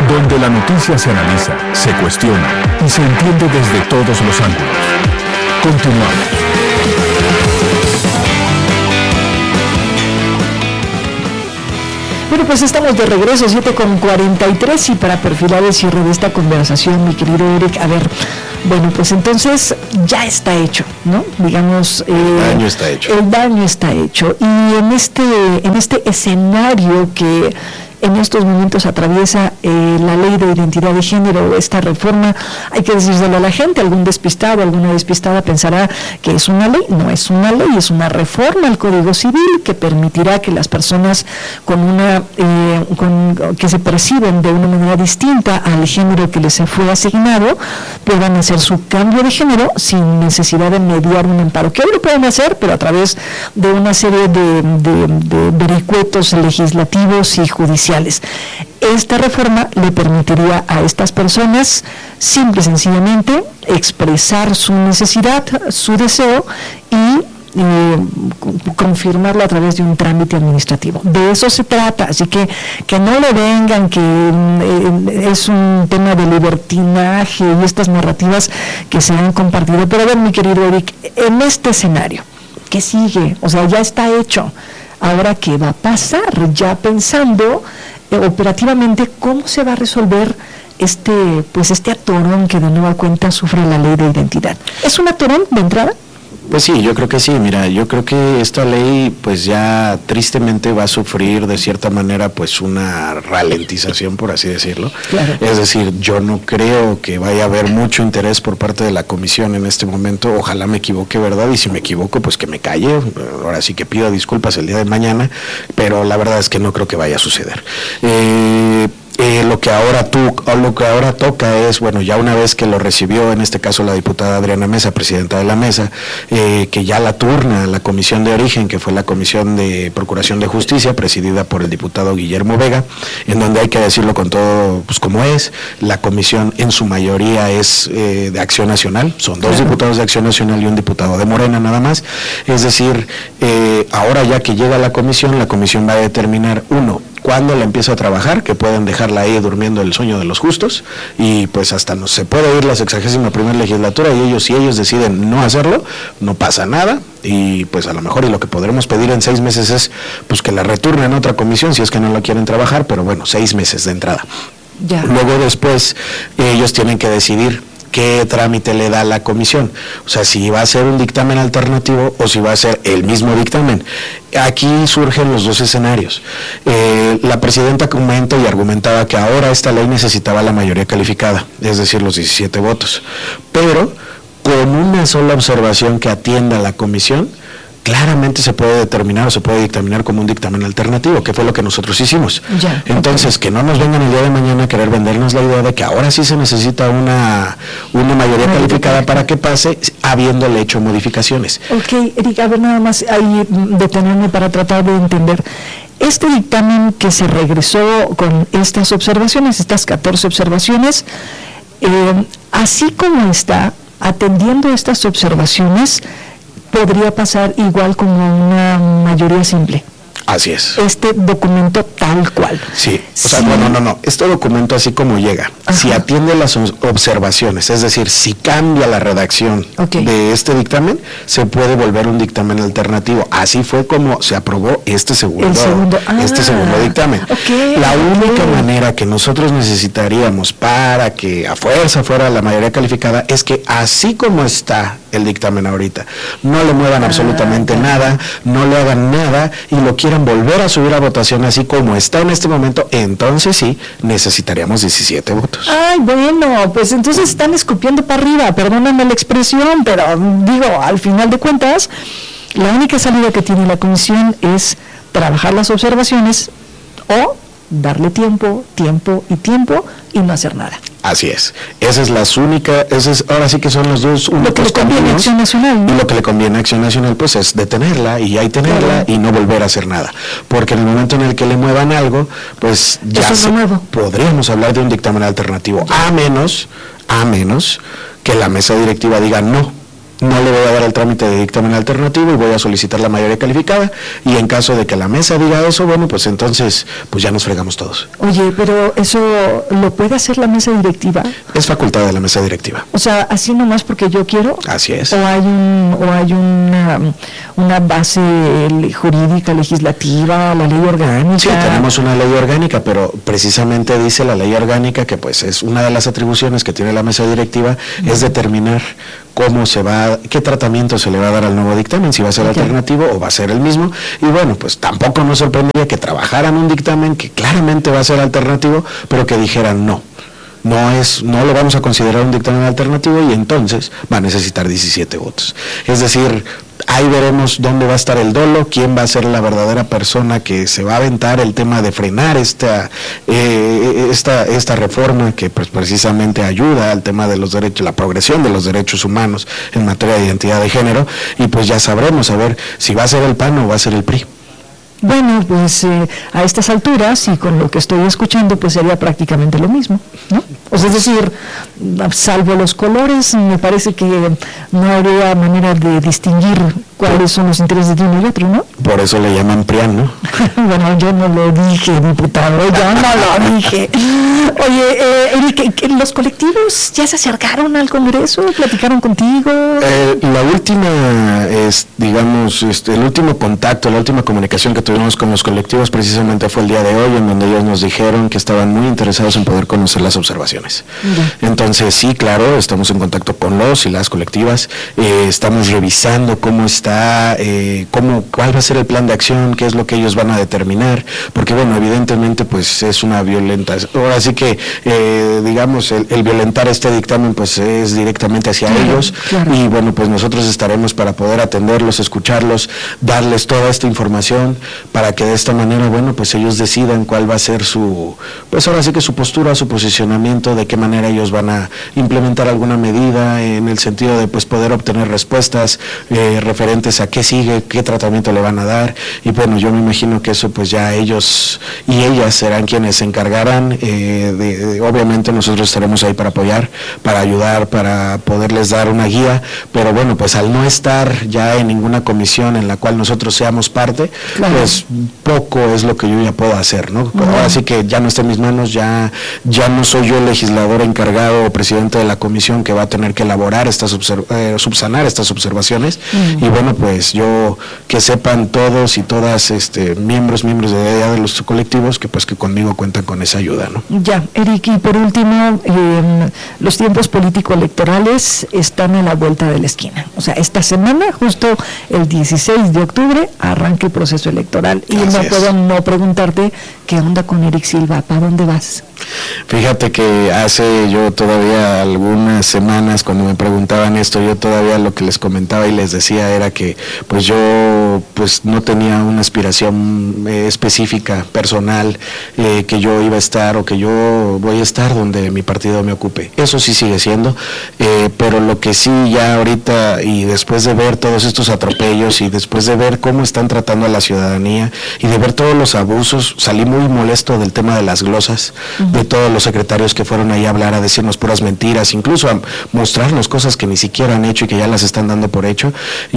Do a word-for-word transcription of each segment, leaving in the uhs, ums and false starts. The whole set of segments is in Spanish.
donde la noticia se analiza, se cuestiona y se entiende desde todos los ángulos. Continuamos. Bueno, pues estamos de regreso, siete con cuarenta y tres, y para perfilar el cierre de esta conversación, mi querido Eric, a ver, bueno, pues entonces ya está hecho, ¿no? Digamos, eh, el daño está hecho. El daño está hecho, y en este, en este escenario que en estos momentos atraviesa eh, la ley de identidad de género, esta reforma, hay que decírselo a la gente. Algún despistado, alguna despistada pensará que es una ley. No es una ley, es una reforma al Código Civil que permitirá que las personas con una eh, con, que se perciben de una manera distinta al género que les fue asignado puedan hacer su cambio de género sin necesidad de mediar un amparo, que hoy lo pueden hacer, pero a través de una serie de, de, de vericuetos legislativos y judiciales. Esta reforma le permitiría a estas personas simple y sencillamente expresar su necesidad, su deseo y eh, confirmarlo a través de un trámite administrativo. De eso se trata, así que que no le vengan que eh, es un tema de libertinaje y estas narrativas que se han compartido. Pero a ver, mi querido Eric, en este escenario, ¿qué sigue? O sea, ya está hecho. Ahora, ¿qué va a pasar? Ya pensando eh, operativamente cómo se va a resolver este, pues este atorón que de nueva cuenta sufre la ley de identidad. ¿Es un atorón de entrada? Pues sí, yo creo que sí. Mira, yo creo que esta ley pues ya tristemente va a sufrir de cierta manera pues una ralentización, por así decirlo. Claro. Es decir, yo no creo que vaya a haber mucho interés por parte de la comisión en este momento. Ojalá me equivoque, ¿verdad? Y si me equivoco, pues que me calle. Ahora sí que pido disculpas el día de mañana, pero la verdad es que no creo que vaya a suceder. Eh... Eh, lo que ahora tú, o lo que ahora toca es, bueno, ya una vez que lo recibió, en este caso la diputada Adriana Mesa, presidenta de la mesa, eh, que ya la turna la comisión de origen, que fue la comisión de Procuración de Justicia, presidida por el diputado Guillermo Vega, en donde hay que decirlo con todo, pues como es, la comisión en su mayoría es eh, de Acción Nacional, son dos diputados de Acción Nacional y un diputado de Morena nada más, es decir, eh, ahora ya que llega la comisión, la comisión va a determinar, uno, cuándo la empieza a trabajar, que pueden dejarla ahí durmiendo el sueño de los justos, y pues hasta no se puede ir la sexagésima primera legislatura, y ellos, si ellos deciden no hacerlo, no pasa nada, y pues a lo mejor y lo que podremos pedir en seis meses es pues que la returnen a otra comisión, si es que no la quieren trabajar, pero bueno, seis meses de entrada. Ya. Luego después ellos tienen que decidir qué trámite le da la comisión, o sea, si va a ser un dictamen alternativo o si va a ser el mismo dictamen. Aquí surgen los dos escenarios. Eh, la presidenta comentó y argumentaba que ahora esta ley necesitaba la mayoría calificada, es decir, los diecisiete votos, pero con una sola observación que atienda a la comisión, claramente se puede determinar o se puede dictaminar como un dictamen alternativo, que fue lo que nosotros hicimos. Ya, Entonces, okay. Que no nos vengan el día de mañana a querer vendernos la idea de que ahora sí se necesita una, una mayoría calificada para que pase, habiéndole hecho modificaciones. Ok, Erika, a ver, nada más ahí detenerme para tratar de entender. Este dictamen que se regresó con estas observaciones, estas catorce observaciones, eh, así como está, atendiendo estas observaciones, podría pasar igual como una mayoría simple. Así es. Este documento tal cual. Sí, o sea, sí. no, no, no, no, este documento así como llega, ajá, si atiende las observaciones, es decir, si cambia la redacción okay. de este dictamen, se puede volver un dictamen alternativo. Así fue como se aprobó este segundo, segundo. Ah, este segundo dictamen. Okay, la única okay. manera que nosotros necesitaríamos para que a fuerza fuera la mayoría calificada es que así como está el dictamen ahorita, no le muevan ah, absolutamente okay. nada, no le hagan nada y lo quieran volver a subir a votación así como está en este momento, entonces sí, necesitaríamos diecisiete votos. Ay, bueno, pues entonces están escupiendo para arriba, perdóname la expresión, pero digo, al final de cuentas, la única salida que tiene la comisión es trabajar las observaciones o darle tiempo, tiempo y tiempo y no hacer nada. Así es, esa es la única, esa es, ahora sí que son los dos únicos lo que le conviene a Acción Nacional, ¿no? Y lo que le conviene a Acción Nacional pues es detenerla y ahí tenerla, claro, y no volver a hacer nada, porque en el momento en el que le muevan algo, pues ya se, podríamos hablar de un dictamen alternativo, a menos, a menos que la mesa directiva diga no, no le voy a dar el trámite de dictamen alternativo y voy a solicitar la mayoría calificada, y en caso de que la mesa diga eso, bueno, pues entonces pues ya nos fregamos todos. Oye, pero eso lo puede hacer la mesa directiva. Es facultad de la mesa directiva. O sea, así nomás porque yo quiero. Así es. O hay un o hay una, una base jurídica legislativa, la ley orgánica. Sí, tenemos una ley orgánica, pero precisamente dice la ley orgánica que pues es una de las atribuciones que tiene la mesa directiva, uh-huh. es determinar cómo se va, qué tratamiento se le va a dar al nuevo dictamen, si va a ser okay. alternativo o va a ser el mismo, y bueno, pues tampoco nos sorprendería que trabajaran un dictamen que claramente va a ser alternativo, pero que dijeran no, no es, no lo vamos a considerar un dictamen alternativo, y entonces va a necesitar diecisiete votos. Es decir, ahí veremos dónde va a estar el dolo, quién va a ser la verdadera persona que se va a aventar el tema de frenar esta eh, esta esta reforma que pues precisamente ayuda al tema de los derechos, la progresión de los derechos humanos en materia de identidad de género, y pues ya sabremos a ver si va a ser el P A N o va a ser el P R I. Bueno, pues eh, a estas alturas y con lo que estoy escuchando, pues sería prácticamente lo mismo, ¿no? O sea, es decir, salvo los colores, me parece que no habría manera de distinguir cuáles son los intereses de uno y otro, ¿no? Por eso le llaman P R I A N, ¿no? Bueno, yo no lo dije, diputado, yo no lo dije. Oye, eh, Eric, ¿los colectivos ya se acercaron al Congreso? ¿Platicaron contigo? Eh, la última, es, digamos, este, el último contacto, la última comunicación que tuvimos con los colectivos precisamente fue el día de hoy, en donde ellos nos dijeron que estaban muy interesados en poder conocer las observaciones. Yeah. Entonces, sí, claro, estamos en contacto con los y las colectivas, eh, estamos revisando cómo está, eh, cómo, cuál va a ser el plan de acción, qué es lo que ellos van a determinar, porque bueno, evidentemente pues es una violenta, ahora sí que eh, digamos el, el violentar este dictamen pues es directamente hacia claro, ellos, claro. Y bueno, pues nosotros estaremos para poder atenderlos, escucharlos, darles toda esta información para que de esta manera, bueno, pues ellos decidan cuál va a ser su, pues ahora sí que su postura, su posicionamiento, de qué manera ellos van a implementar alguna medida en el sentido de pues poder obtener respuestas eh, referentes a qué sigue, qué tratamiento le van a dar, y bueno, yo me imagino que eso pues ya ellos y ellas serán quienes se encargarán, eh, de, de, obviamente nosotros estaremos ahí para apoyar, para ayudar, para poderles dar una guía, pero bueno, pues al no estar ya en ninguna comisión en la cual nosotros seamos parte, claro. pues poco es lo que yo ya puedo hacer, ¿no? Uh-huh. Ahora sí que ya no está en mis manos, ya, ya no soy yo el legislador encargado o presidente de la comisión que va a tener que elaborar estas, observ- eh, subsanar estas observaciones, uh-huh. y bueno, pues yo, que sepan todos y todas, este, miembros, miembros de, de los colectivos, que pues que conmigo cuentan con esa ayuda, ¿no? Ya, Eric, y por último, eh, los tiempos político-electorales están a la vuelta de la esquina, o sea, esta semana, justo el dieciséis de octubre, arranca el proceso electoral, y Así no es. puedo no preguntarte qué onda con Eric Silva, ¿para dónde vas? Fíjate que hace yo todavía algunas semanas, cuando me preguntaban esto, yo todavía lo que les comentaba y les decía era que pues yo pues no tenía una aspiración eh, específica, personal, eh, que yo iba a estar o que yo voy a estar donde mi partido me ocupe. Eso sí sigue siendo, eh, pero lo que sí ya ahorita, y después de ver todos estos atropellos y después de ver cómo están tratando a la ciudadanía y de ver todos los abusos, salí muy molesto del tema de las glosas, uh-huh. de todos los secretarios que fueron ahí a hablar, a decirnos puras mentiras, incluso a mostrarnos cosas que ni siquiera han hecho y que ya las están dando por hecho.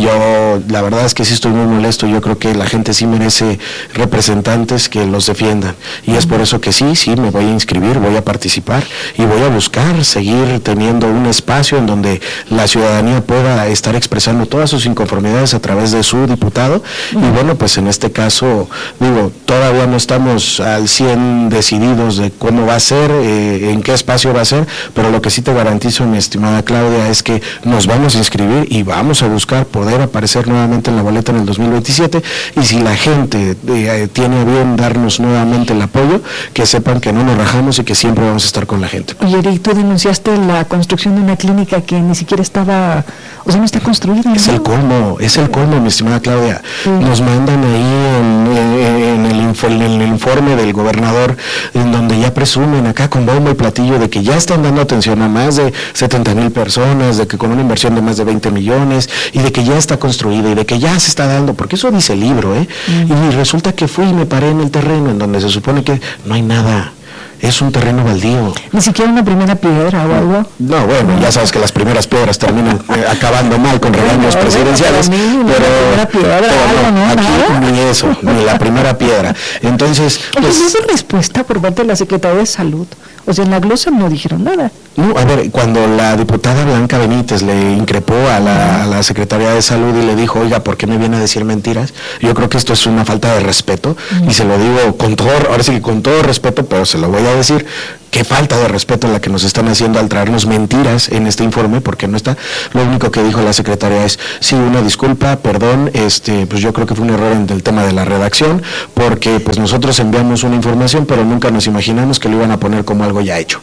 Yo la verdad es que sí estoy muy molesto, yo creo que la gente sí merece representantes que los defiendan, y es por eso que sí, sí me voy a inscribir, voy a participar y voy a buscar seguir teniendo un espacio en donde la ciudadanía pueda estar expresando todas sus inconformidades a través de su diputado, uh-huh. y bueno, pues en este caso, digo, todavía no estamos al cien decididos de cómo va a ser, eh, en qué espacio va a ser, pero lo que sí te garantizo, mi estimada Claudia, es que nos vamos a inscribir y vamos a buscar poder aparecer nuevamente en la boleta en el dos mil veintisiete, y si la gente eh, tiene a bien darnos nuevamente el apoyo, que sepan que no nos rajamos y que siempre vamos a estar con la gente. Oye, Eric, tú denunciaste la construcción de una clínica que ni siquiera estaba, o sea, no está construida. Es ¿no? el colmo, es el colmo, mi estimada Claudia. Sí. Nos mandan ahí en, en, en, el info, en el informe del gobernador, en donde ya presumen acá con bombo y platillo de que ya están dando atención a más de setenta mil personas, de que con una inversión de más de veinte millones, y de que ya está construida y de que ya se está dando, porque eso dice el libro, ¿eh? Mm. Y resulta que fui y me paré en el terreno en donde se supone que no hay nada. Es un terreno baldío. Ni siquiera una primera piedra o algo. No, bueno, ya sabes que las primeras piedras terminan eh, acabando mal con regaños no, presidenciales. Pero, pero, primera piedra, pero algo, no, ¿no? aquí ¿Nada? ni eso, ni la primera piedra. Entonces, pues, pues, ¿es respuesta por parte de la Secretaría de Salud? O sea, en la glosa no dijeron nada. No, a ver, cuando la diputada Blanca Benítez le increpó a la, a la Secretaría de Salud y le dijo, oiga, ¿por qué me viene a decir mentiras? Yo creo que esto es una falta de respeto, uh-huh. y se lo digo con todo, ahora sí que con todo respeto, pero se lo voy a decir, qué falta de respeto la que nos están haciendo al traernos mentiras en este informe, porque no está, lo único que dijo la Secretaría es, sí, una disculpa, perdón, este, pues yo creo que fue un error en el tema de la redacción, porque pues nosotros enviamos una información, pero nunca nos imaginamos que lo iban a poner como algo ya hecho.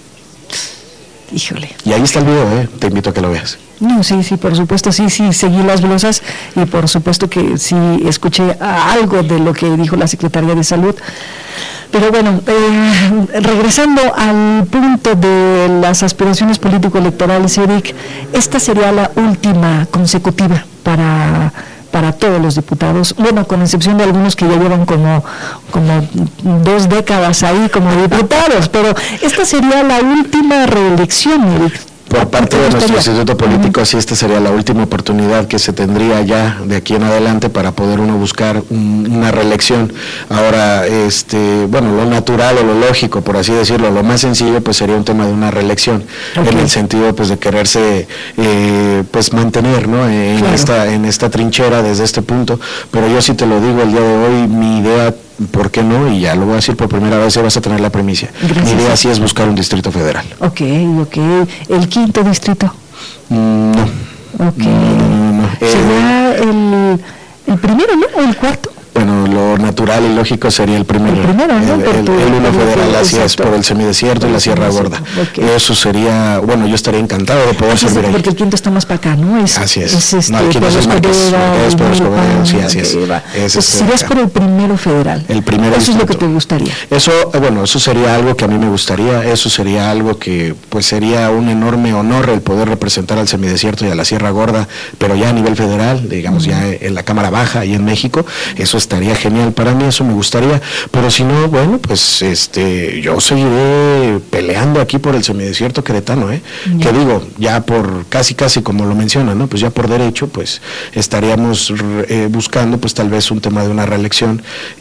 Híjole. Y ahí está el video, ¿eh? Te invito a que lo veas. No, sí, sí, por supuesto, sí, sí, seguí las glosas y por supuesto que sí escuché algo de lo que dijo la Secretaría de Salud. Pero bueno, eh, regresando al punto de las aspiraciones político-electorales, Eric, esta sería la última consecutiva para... para todos los diputados, bueno, con excepción de algunos que ya llevan como, como dos décadas ahí como diputados, pero esta sería la última reelección, Eric. Por parte de nuestro instituto político, uh-huh. sí, esta sería la última oportunidad que se tendría ya de aquí en adelante para poder uno buscar un, una reelección. Ahora, este, bueno, lo natural o lo lógico, por así decirlo, lo más sencillo, pues sería un tema de una reelección, okay. en el sentido, pues, de quererse, eh, pues, mantener, ¿no? En claro. esta, en esta trinchera desde este punto. Pero yo sí te lo digo el día de hoy, mi idea, ¿por qué no? Y ya lo voy a decir por primera vez, vas a tener la primicia. Gracias. Mi idea sí es buscar un distrito federal. Ok, ok. ¿El quinto distrito? Mm, no. Ok. No, no, no, no. ¿Sería el, el primero, no? ¿O el cuarto? Bueno, lo natural y lógico sería el primero. El primero, ¿no? El, el, el uno federal, así es, por el semidesierto y la Sierra Gorda. Okay. Eso sería, bueno, yo estaría encantado de poder así servir es, ahí. Porque el quinto está más para acá, ¿no? Es, así es. es este, no, el quinto es Marqués, Marqués, por Escobedo, sí, así es. Pues serías por el primero federal. El primero Eso es lo que te gustaría. Eso, bueno, eso sería algo que a mí me gustaría, eso sería algo que, pues, sería un enorme honor el poder representar al semidesierto y a la Sierra Gorda, pero ya a nivel federal, digamos, uh-huh. ya en la Cámara Baja y en México, eso estaría genial para mí, eso me gustaría, pero si no, bueno, pues este yo seguiré peleando aquí por el semidesierto queretano, ¿eh? Yeah. Que digo, ya por casi casi como lo menciona, ¿no? Pues ya por derecho, pues estaríamos eh, buscando pues tal vez un tema de una reelección,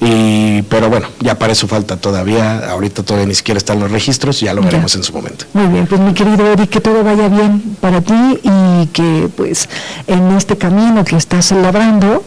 y pero bueno, ya para eso falta todavía, ahorita todavía ni siquiera están los registros, ya lo yeah. veremos en su momento. Muy bien, pues mi querido Eric, que todo vaya bien para ti y que pues en este camino que estás labrando,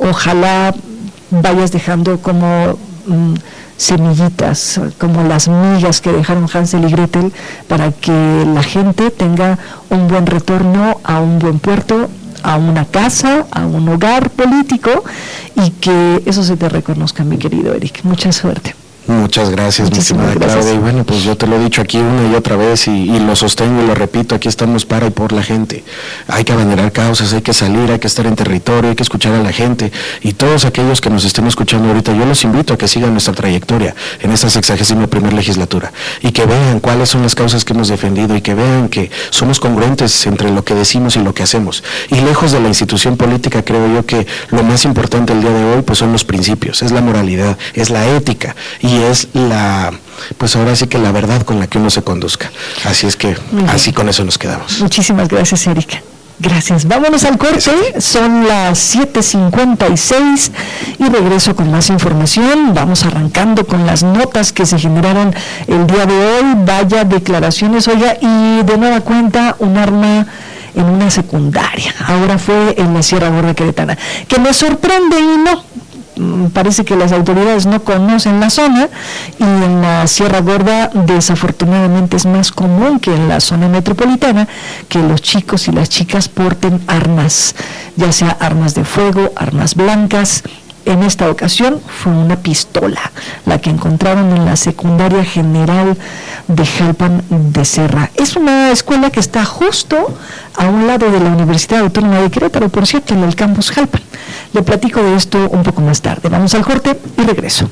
ojalá vayas dejando como mm, semillitas, como las migas que dejaron Hansel y Gretel, para que la gente tenga un buen retorno a un buen puerto, a una casa, a un hogar político, y que eso se te reconozca, mi querido Eric. Mucha suerte. Muchas gracias, mi estimada Claudia. Y bueno, pues yo te lo he dicho aquí una y otra vez y, y lo sostengo y lo repito, aquí estamos para y por la gente. Hay que abanderar causas, hay que salir, hay que estar en territorio, hay que escuchar a la gente. Y todos aquellos que nos estén escuchando ahorita, yo los invito a que sigan nuestra trayectoria en esta sexagésima primera legislatura y que vean cuáles son las causas que hemos defendido y que vean que somos congruentes entre lo que decimos y lo que hacemos. Y lejos de la institución política, creo yo que lo más importante el día de hoy pues son los principios, es la moralidad, es la ética y y es la, pues ahora sí que la verdad con la que uno se conduzca. Así es que, así con eso nos quedamos. Muchísimas gracias, Erika. Gracias. Vámonos al corte, son las siete cincuenta y seis y regreso con más información. Vamos arrancando con las notas que se generaron el día de hoy. Vaya declaraciones, oiga, y de nueva cuenta un arma en una secundaria. Ahora fue en la Sierra Gorda queretana, que me sorprende y no. Parece que las autoridades no conocen la zona y en la Sierra Gorda desafortunadamente es más común que en la zona metropolitana que los chicos y las chicas porten armas, ya sea armas de fuego, armas blancas. En esta ocasión fue una pistola la que encontraron en la secundaria general de Jalpan de Serra. Es una escuela que está justo a un lado de la Universidad Autónoma de Querétaro, por cierto, en el campus Jalpan. Le platico de esto un poco más tarde. Vamos al corte y regreso.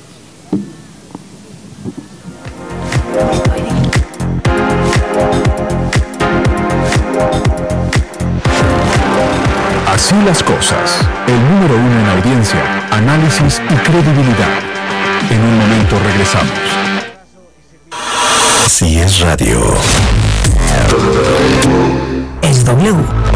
Así las cosas. El número uno en audiencia, análisis y credibilidad. En un momento regresamos. Así es radio. Es W.